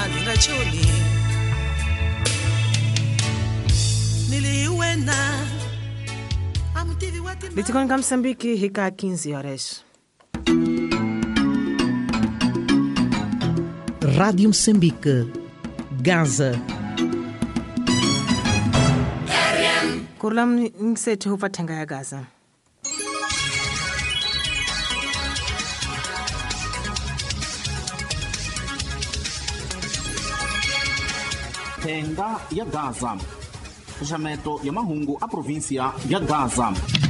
ningachoni niliwena amtivi wati Litikoni Msambiki hika 15 horas. Rádio Moçambique, Gaza. Kurlam ngisethi ufathenga ya Gaza. Thenga ya Gaza. Fechamento ya mahungu a província ya Gaza.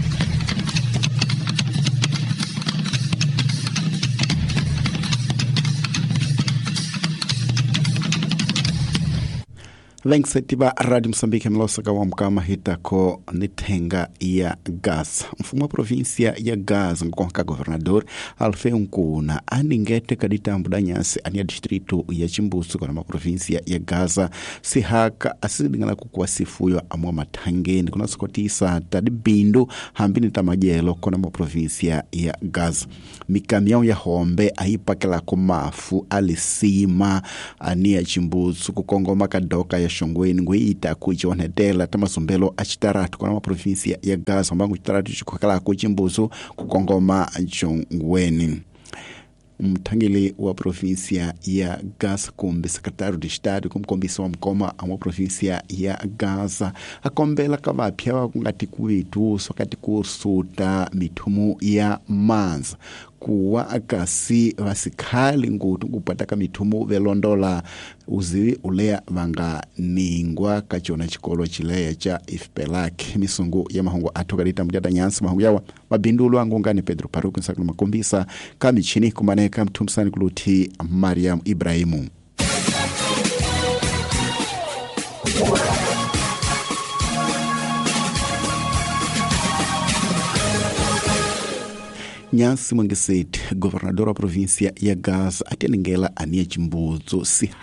Vengsetiba Rádio Moçambique mlosaka wa mkama hitako ni thenga ya Gaza. Mfumo wa província ya Gaza ngonka governador Alfeu Nkuna aningete kaditambu danyasi ania distrito ya Chimbuzi kwa na província ya Gaza sihaka asidingana kukwasifuyo amwa matangeni kuna sokotisa tadibindu hambini tamajelo kwa na província ya Gaza. Mikamiao ya hombe ahipakela kumafu alisima ania Chimbuzi kukongoma kadoka ya shongweni ngweita kuichonetela tamasumbelo achitaratu kwa província ya Gaza mbangu chitaratu chikukala kuchimbuzu kukongoma shongweni. Mtangili wa província ya Gaza kumbi secretário de Estado kumkombisa wa mkoma wa província ya Gaza akombela kavapya wakungati kuitu sokati kursuta mitumu ya manza kuwa akasi vasikali ngutu kupataka mitumu velondola uziwi ulea vanga ningwa kachona chikolo chilea cha ifpelaki misungu ya mahungu atokarita mjada nyansi mahungu yawa mabindulu angungani Pedro Paruku nsakulu makumbisa kami chini kumaneka mtumsani kuluti Mariam Ibrahimu. Nyansi Mwengeseti, governador wa província ya Gaza, ateningela ania Chimbuzi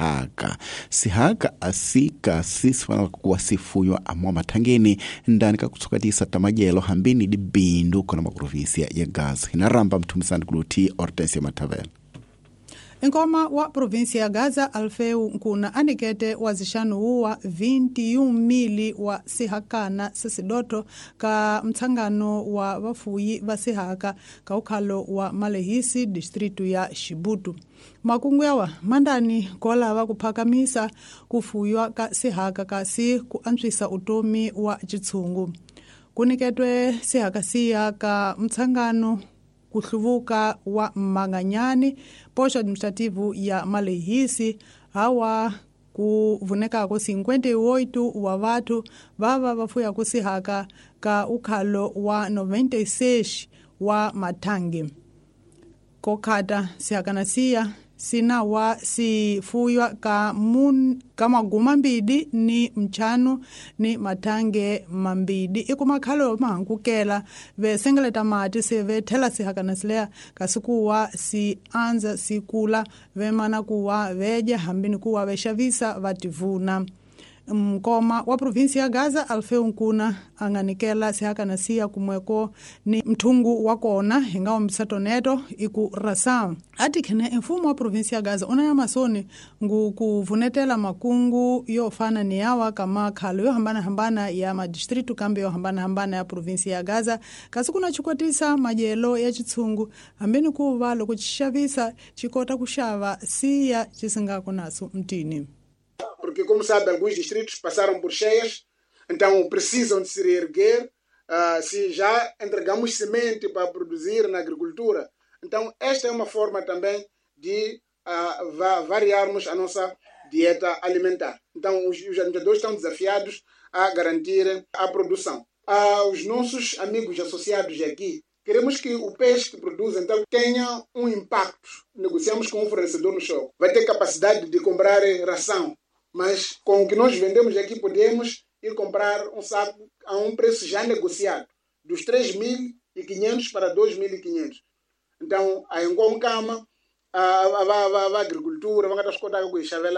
Sihaka asika sisifana kuwasifuyo amwa matangeni ndani kakusukatisa tamajelo hambini di bindu kwa na província ya Gaza. Hinaramba mtumisani kuluti Hortensia Matavel. Nkoma wa província ya Gaza Alfeu Nkuna anikete wazishanu wa 21 mili wa sihakana sasidoto ka mtangano wa wafuyi wa sihaka ka ukalo wa Malehisi distritu ya Shibutu. Makungu yawa mandani kola wa kupakamisa kufuywa ka sihaka kasi kuanzwisa utomi wa chitsungu. Kuniketwe sihaka siya ka mtangano kuhluvuka wa Manganyani posho administrativu ya Malehisi hawa kuvuneka ko 58 wa watu baba wafuya kusihaka ka ukalo wa 96 wa matangi kokata sihakanasiya sina wa sifuywa kama guma mbidi ni mchanu ni matange mambidi ikumakhalo mahangukela vesengeleta mati seve thela sihakanasileya kasikuwa si anza sikula vemana kuwa veja hambini kuwa veshavisa vativuna. Mkoma wa província ya Gaza Alfeu Nkuna anganikela sihakanasiya kumweko ni mtungu wakona hingawa msatoneto iku rasa atikene mfumo wa província ya Gaza unaya masoni ngu kuvunetela makungu yo fana ni yawa kama khalo yo hambana ya madistritu kambi yo hambana ya província ya Gaza kasikuna chikwatisa majelo ya chitsungu hambini kuva loko chishavisa chikota kushava siya chisingako naso mtini. Porque, como sabe, alguns distritos passaram por cheias, então precisam de se reerguer. Se já entregamos semente para produzir na agricultura, então esta é uma forma também de variarmos a nossa dieta alimentar. Então os administradores estão desafiados a garantir a produção. Aos nossos amigos associados aqui, queremos que o peixe que produz então tenha um impacto. Negociamos com o fornecedor no show. Vai ter capacidade de comprar ração. Mas com o que nós vendemos aqui podemos ir comprar um saco a um preço já negociado, dos 3.500 para 2.500. Então, a Engoncama, a agricultura, vão escutar com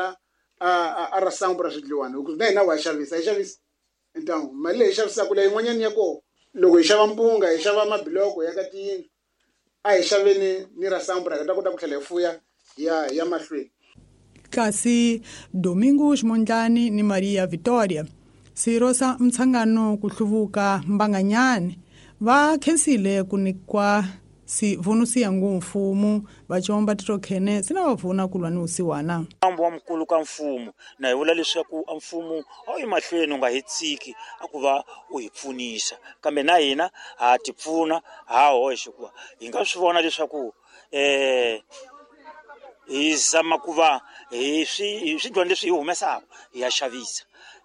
a ração para as Juliana. O que não é chaves. Então, mas ele chaves a colher manhã niako, logo chava mpunga, chava mabiloco, yakati, chave ni ração para cada coisa que ele foi ya machue. kasi Domingos Mondlane ni Maria Vitória. Sirosa mtsangano kuhluvuka mbanganyane va khensile kunikwa si vunusiya mfumu vacomba titokhene sinavavuna kulwa ni usiwana mambo wa mkulu ka mfumo na hi vula leswaku a mfumo a yi mahlweni u nga hetsiki a ku va u hi pfunisa kambe na hina ha ti pfuna ha hoxe kuva hi nga swi vona leswaku hi zama ku va hi swidyoni leswi hi humesaka hi ya xavisa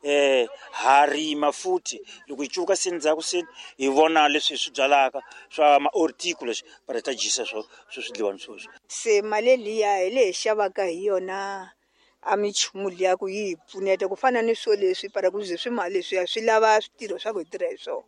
ha rima futhi loko hi cuvuka se ndzhaku se hi vona leswi hi swi byalaka swa maortico leswi va ta jisa swo swidliwani sweswo se mali liya hi le hi xavaka hi yona a michumu liya ku yi hi pfuneta ku fana ni swo leswi para ku ze swimali leswiya swi lava switirho swa ku hi tirha hi swona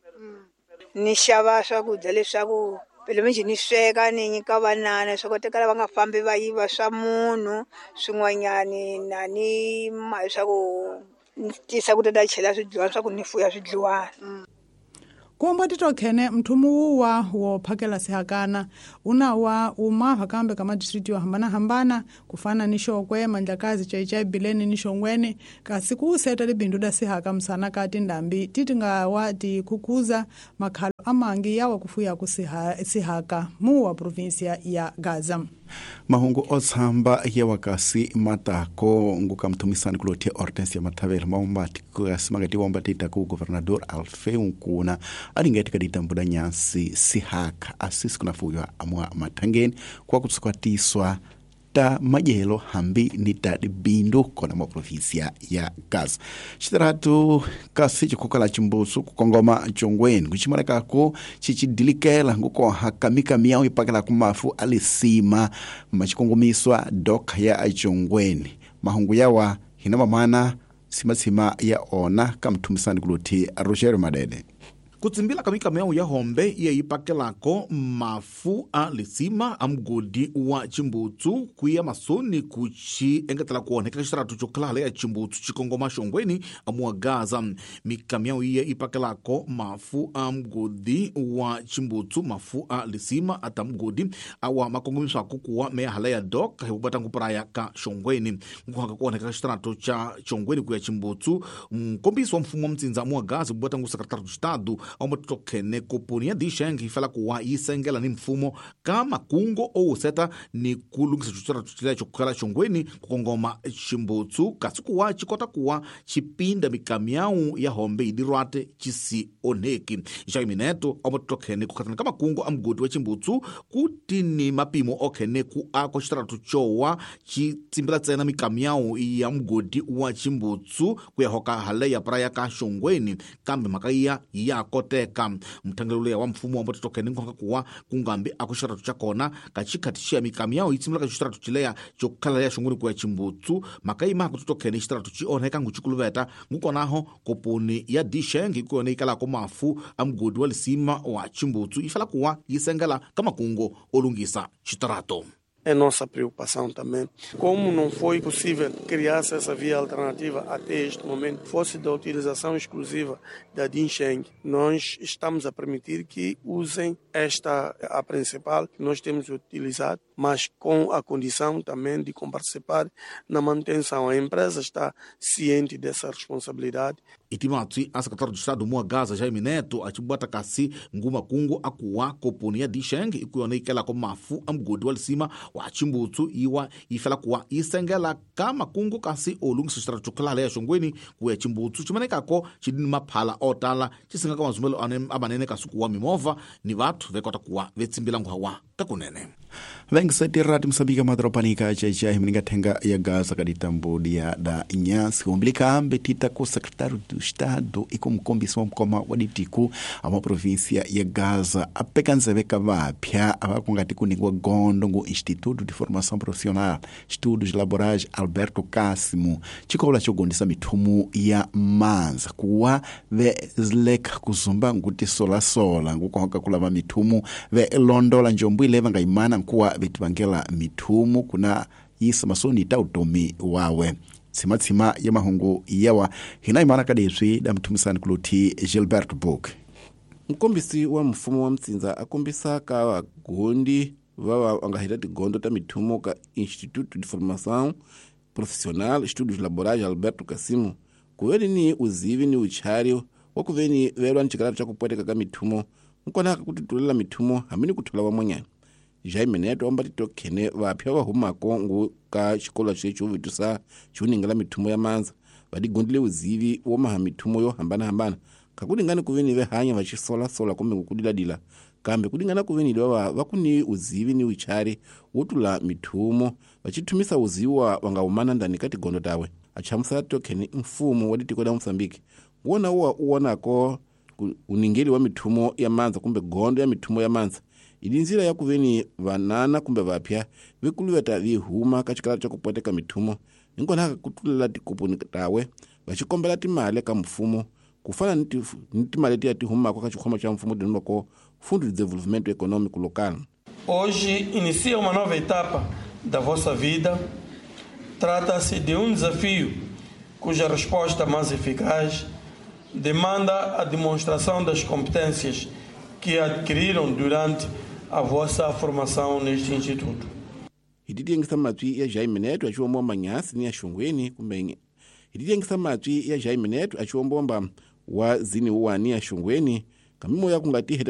ni xava swakudya leswaku pele minji ni sweka ni nyika vanana swa kotekala va nga fambi va yiva swa munhu swin'wanyani na ni swa ku tisa ku ta chela swidliwani swa ku ni fuya swidliwani komba titokhene mthumu wuwa wo phakela sihakana unawa umava kambe ka madistrict yo hambana kufana ni Xokwe, Mandlakazi, Chaichai, Bileni ni Xongweni kasi ku seta libindu da sihaka msana ka tindambi titingawa ti kukuza makhalo amangi yawa kufuya ku sihaka mu wa provincia ya Gaza. Mahungu otsamba ya wakasi matako nguka mtumisani kulotia Hortensia Matavela maumbati kuyasimagati wambatita ku governador Alfeu Nkuna alingeti kadita mbuda nyansi sihaka asisi kunafuwa amwa matangeni kwa kutsukwatiswa ta majelo hambi ni ta bindu kona mwa provinsia ya Gaza. Chitaratu kasi chikukala chimbusu kukongoma Chongweni kuchimareka ko chichidilikela nguko hakamika miao ipakela kumafu alisima machikongomiswa doka ya Chongweni. Mahungu yawa hinama mana sima ya ona kamtumisani kuluti Roger Madede. Kutsimbila kamika meau ya hombe iya ipakelako mafu a lisima amgodi wa Chimbutsu kuya masoni kuchi engetala kuoneka kishiratu choklala ya Chimbutsu chikongoma Xongweni amua Gaza. Mika meau iya ipakelako mafu amgodi wa Chimbutsu mafu a lisima atamgodi awa makongomiswa kukuwa mea halaya dok hebubata nguparaya ka Xongweni. Nguhanga kuoneka kishiratu cha Xongweni kuya Chimbutsu mkombiswa mfumo mtsinza amua Gaza bubata ngu sekretari d'Estado Omba tutokene kupunia dishengi fala kuwa isengela ni mfumo kama kungo ou seta ni kulungisa chuchara tuchilea chukala Xongweni kukongoma Chimbutsu kasi kuwa chikota kuwa chipinda mikamiau ya hombe idirwate chisi oneki. Jai Mineto omba tutokene kukatana kama kungo amgodi wa Chimbutsu kuti ni mapimo okene kuako chitara tuchowa chitimbila tsena mikamiau ya mgodi wa Chimbutsu kuya hoka hale ya praya ka Xongweni kambe makaiya ya teka mtangalule wa mfumo ambao tutokene ngonga kuwa kungambi akushara tuchakona kachikatishia mikamiao itimula kachishara tuchilea chokala ya Xongweni kuya Chimbutsu makaima kututokene ishara tuchioneka nguchikuluveta ngukonaho kopuni ya dishengi kuwa neikala komafu amgodi wa lisima wa Chimbutsu ifala kuwa yisengela kama kungo olungisa chitarato. É nossa preocupação também. Como não foi possível criar essa via alternativa até este momento, fosse da utilização exclusiva da Dinsheng, nós estamos a permitir que usem a principal que nós temos utilizado, mas com a condição também de participar na manutenção. A empresa está ciente dessa responsabilidade. Itimatsi a secretário de Estado mua Gaza Jai Mineto achibata kasi nguma kungo akuwa kopuni ya Dinsheng ikuyone ikela ko mafu amgodi wa lisima wa Chimbutsu iwa ifela kuwa isengela kama kungo kasi olungisa chitara chokala ya Xongweni kuya Chimbutsu chimaneka ko chidini maphala otala chisinga kama zumelo abanene kasukuwa mimova ni vatu vekota kuwa vetsimbila nguhawa kakunene. Vengisati rati Msambika madropanika Chaichai mningatenga ya Gaza kaditambudi ya da Nyansi umbilika ambe tita ko sekretari do Estado iko mkombisi wa mkoma waditiku ama provinsia ya Gaza apekanzeveka vapya avakungati kunigwa gondo ngu Instituto de Formação Profissional Estudos Laborais Alberto Cássimo chikola chogondisa mithumu ya manza kuwa ve zleka kuzumba nguti sola ngukohoka kulava mithumu ve londola njombu ileva ngaimana nkuwa vitibangela mithumu kuna yisa masoni tautomi wawe. Tsima ya mahungu yawa hinaimana kadeswi da mtumisani kuluti Gilbert Book. Mkombisi wa mfumo wa mtsinza akombisa ka gondi wawa angahitati gondo ta mithumu ka Instituto de Formação profissional estudos laborais Alberto Cassimo kuveni ni uzivi ni uchari wakuveni verwa nchikala chakupweteka ka mithumo nkonaka kutitulela mithumo hamini kuthola wamwenyana Jaime Neto ombati tokhene vapya vahumako ngu ka xikola xexo vitusa xuningela mithumo ya manza vadigondile uzivi womaha mithumo yo hambana kakulingana kuveni vehanya vaxisola kumbe ngukudiladila kambe kulingana kuveni lava vakuni uzivi ni uchari wotula mithumo vachithumisa uziwa wangaumana ndani ka tigondo tawe achamusala tokhene mfumo wa ditiko la Mozambique wona uwonako uningeli wa mithumo ya manza kumbe gondo ya mithumo ya manza ili nzira ya kuveni vanana kumbe vapya vikuluveta vihuma kachikala chakupweteka mithumo ninkonaka kutulela tikupu tawe vachikombela timale ka mfumo kufana nitimale tia tihuma kwa kachikhoma cha mfumo dinoko Fundo de Desenvolvimento Econômico Local. Hoje inicia uma nova etapa da vossa vida. Trata-se de desafio cuja resposta mais eficaz demanda a demonstração das competências que adquiriram durante a vossa formação neste instituto. Hititengisa matwi ya Jaime Neto achiomba manyasi ni ya shungweni kumbe hititengisa matwi ya Jaime Neto achiomba wa zini uwani ya shungweni kamimo ya kungati